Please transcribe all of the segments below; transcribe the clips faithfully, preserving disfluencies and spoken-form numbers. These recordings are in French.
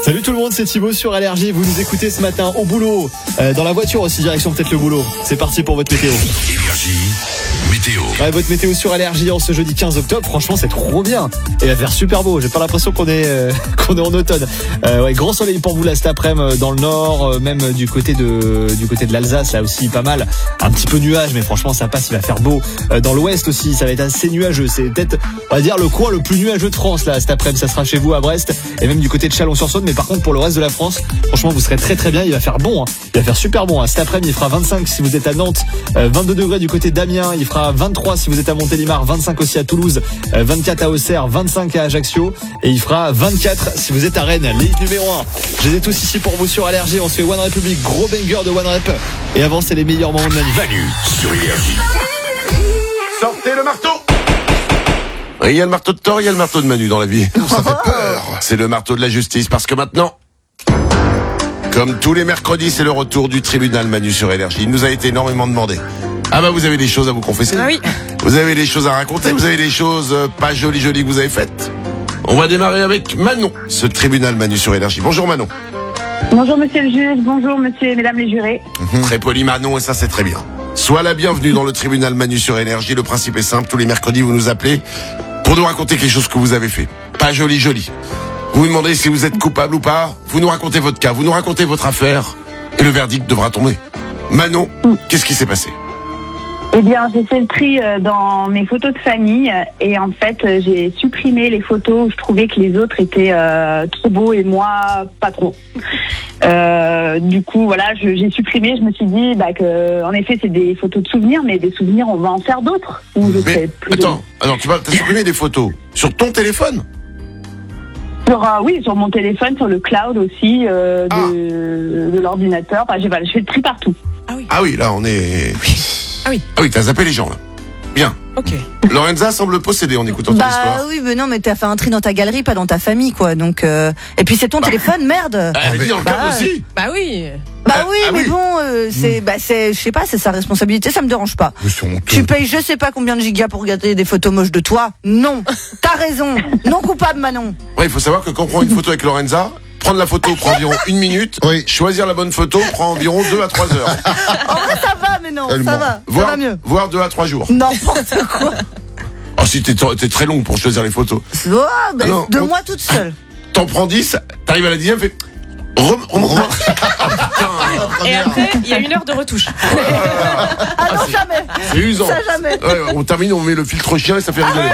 Salut tout le monde, c'est Thibaut sur Allergie. Vous nous écoutez ce matin au boulot, euh, dans la voiture aussi, direction peut-être le boulot. C'est parti pour votre météo. Énergie, météo. Ouais, votre météo sur Allergie en ce jeudi quinze octobre, franchement c'est trop bien. Et il va faire super beau, j'ai pas l'impression qu'on est, euh, qu'on est en automne. Euh, ouais, grand soleil pour vous là cet après-midi dans le nord, euh, même du côté de, du côté de l'Alsace, là aussi pas mal. Un petit peu nuage, mais franchement ça passe, il va faire beau. Euh, dans l'ouest aussi, ça va être assez nuageux. C'est peut-être, on va dire, le coin le plus nuageux de France là cet après-midi. Ça sera chez vous à Brest et même du côté de Chalon-sur-Saône. Mais par contre pour le reste de la France, franchement vous serez très très bien. Il va faire bon, hein. Il va faire super bon. Hein. Cet après-midi il fera vingt-cinq si vous êtes à Nantes, euh, vingt-deux degrés du côté d'Amiens. Il fera vingt-trois si vous êtes à Montélimar, vingt-cinq aussi à Toulouse, euh, vingt-quatre à Auxerre, vingt-cinq à Ajaccio et il fera vingt-quatre si vous êtes à Rennes. Les numéro un. Je les ai tous ici pour vous sur Allergie. On se fait One Republic, gros banger de One Rep. Et avant c'est les meilleurs moments de Manu. Manu sur Énergie. Sortez le marteau. Il y a le marteau de Thor, il y a le marteau de Manu dans la vie. Ça fait peur. C'est le marteau de la justice parce que maintenant, comme tous les mercredis, c'est le retour du tribunal Manu sur Énergie. Il nous a été énormément demandé. Ah bah vous avez des choses à vous confesser. Ah oui. Vous avez des choses à raconter, vous avez des choses euh, pas jolies jolies que vous avez faites. On va démarrer avec Manon, ce tribunal Manu sur Énergie. Bonjour Manon. Bonjour monsieur le juge, bonjour monsieur et mesdames les jurés. Mmh. Très poli Manon et ça c'est très bien. Sois la bienvenue dans le tribunal Manu sur Énergie. Le principe est simple, tous les mercredis vous nous appelez pour nous raconter quelque chose que vous avez fait. Pas joli joli. Vous vous demandez si vous êtes coupable ou pas, vous nous racontez votre cas, vous nous racontez votre affaire et le verdict devra tomber. Manon, mmh. Qu'est-ce qui s'est passé ? Eh bien, j'ai fait le tri dans mes photos de famille et en fait, j'ai supprimé les photos où je trouvais que les autres étaient euh, trop beaux et moi, pas trop. Euh, du coup, voilà, je, j'ai supprimé. Je me suis dit bah, que, en effet, c'est des photos de souvenirs, mais des souvenirs, on va en faire d'autres. Où je mais, plus attends, alors tu vas t'as supprimé des photos sur ton téléphone ? Sur, euh, oui, sur mon téléphone, sur le cloud aussi, euh, ah. de, de l'ordinateur. Enfin, j'ai, voilà, je fais le tri partout. Ah oui. Ah oui, là, on est... Oui. Ah oui. Ah oui, t'as zappé les gens, là. Bien. Ok. Lorenza semble possédée en écoutant bah, ton histoire. Bah oui, mais non, mais t'as fait un tri dans ta galerie, pas dans ta famille, quoi. Donc, euh... et puis c'est ton bah. téléphone, merde. Ah, elle est dans le cadre aussi. Bah oui. Bah oui, ah, mais oui. bon, euh, c'est, bah c'est, je sais pas, c'est sa responsabilité, ça me dérange pas. Honteux. Tu payes je sais pas combien de gigas pour regarder des photos moches de toi. Non. T'as raison. Non coupable, Manon. Ouais, il faut savoir que quand on prend une photo avec Lorenza, prendre la photo prend environ une minute. Oui. Choisir la bonne photo prend environ deux à trois heures. En vrai, ça va, mais non, Tellement. ça va. Voire, ça va mieux. voire deux à trois jours. N'importe quoi. Oh, si t'es, t'es très longue pour choisir les photos. Oh, bah, non, de donc, moi toute seule. T'en prends dix, t'arrives à la dixième, fais... Rem, rem, rem. Et après, il y a une heure de retouche. Ah non, jamais. C'est usant. Ça, jamais. Ouais, on termine, on met le filtre chien et ça fait rigoler.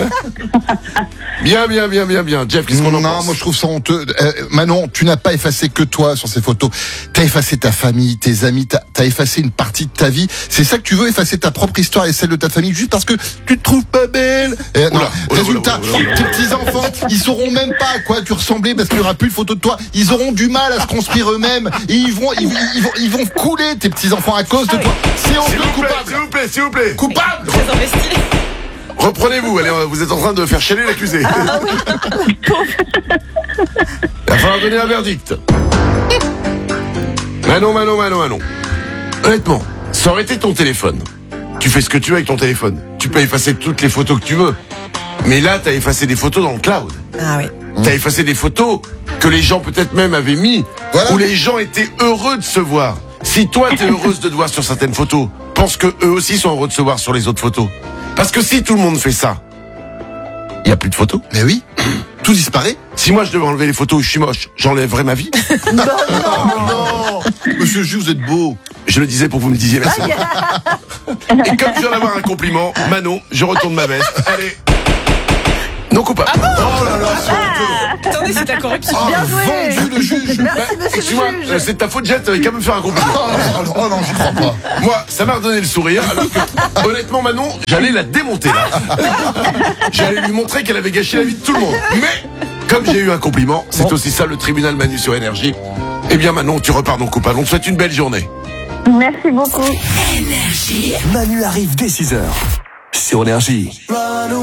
Bien, bien, bien, bien, bien. Jeff, qu'est-ce qu'on en Non, pense ? moi je trouve ça honteux. Euh, Manon, tu n'as pas effacé que toi sur ces photos. T'as effacé ta famille, tes amis, t'as, t'as effacé une partie de ta vie. C'est ça que tu veux, effacer ta propre histoire et celle de ta famille juste parce que tu te trouves pas belle. Et, non, Oula, oula, résultat, oula, oula, oula. tes petits-enfants, ils sauront même pas à quoi tu ressemblais parce qu'il n'y aura plus de photos de toi. Ils auront du mal à se construire eux-mêmes et ils vont, ils, ils vont, ils vont couler tes petits-enfants à cause de toi. C'est S'il honteux, vous plaît, coupable. s'il vous plaît, s'il vous plaît. Coupable. Très investi. Reprenez-vous, allez, vous êtes en train de faire chialer l'accusé. Ah oui. Il va falloir donner un verdict. Manon, Manon, Manon, Manon. Honnêtement, ça aurait été ton téléphone. Tu fais ce que tu veux avec ton téléphone. Tu peux effacer toutes les photos que tu veux. Mais là, t'as effacé des photos dans le cloud. Ah oui. T'as effacé des photos que les gens peut-être même avaient mis, Voilà. où les gens étaient heureux de se voir. Si toi, t'es heureuse de te voir sur certaines photos, pense que eux aussi sont heureux de se voir sur les autres photos. Parce que si tout le monde fait ça, il n'y a plus de photos. Mais oui, tout disparaît. Si moi je devais enlever les photos où je suis moche, j'enlèverais ma vie. Non, non. Monsieur le juge, vous êtes beau. Je le disais pour que vous me disiez merci. Et comme je viens d'avoir un compliment, Manon, je retourne ma veste. Allez. Non coupable. Oh là là, c'est honteux. Attendez, c'est de la corruption. Oh, Bien joué. vendu le juge. Merci, Bah, monsieur excuse-moi, le euh, juge. c'est de ta faute, Jet, t'avais qu'à me faire un compliment. Oh, non, oh non, j'y crois pas. Moi, ça m'a redonné le sourire, alors que, honnêtement, Manon, j'allais la démonter, là. J'allais lui montrer qu'elle avait gâché la vie de tout le monde. Mais, comme j'ai eu un compliment, c'est aussi ça le tribunal Manu sur Énergie. Eh bien, Manon, tu repars non coupable. On te souhaite une belle journée. Merci beaucoup. Manu arrive dès six heures sur Énergie.